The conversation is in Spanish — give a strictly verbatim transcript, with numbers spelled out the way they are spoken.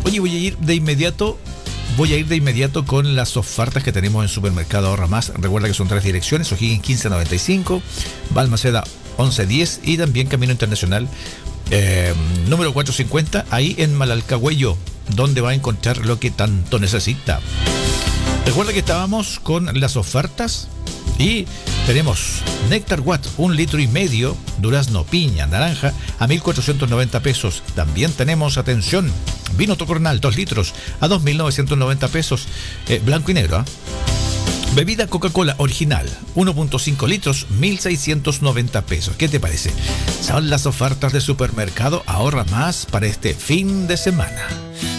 Oye, voy a ir de inmediato. Voy a ir de inmediato con las ofertas que tenemos en Supermercado Ahorra Más. Recuerda que son tres direcciones: O'Higgins quince noventa y cinco, Balmaceda once diez y también Camino Internacional eh, número cuatrocientos cincuenta, ahí en Malalcahuello, donde va a encontrar lo que tanto necesita. Recuerda que estábamos con las ofertas y tenemos Néctar Watt, un litro y medio, durazno, piña, naranja, a mil cuatrocientos noventa pesos. También tenemos, atención, vino Tocornal, dos litros, a dos mil novecientos noventa pesos, eh, blanco y negro, ¿eh? Bebida Coca-Cola original, uno punto cinco litros, mil seiscientos noventa pesos. ¿Qué te parece? Son las ofertas de Supermercado Ahorra Más para este fin de semana.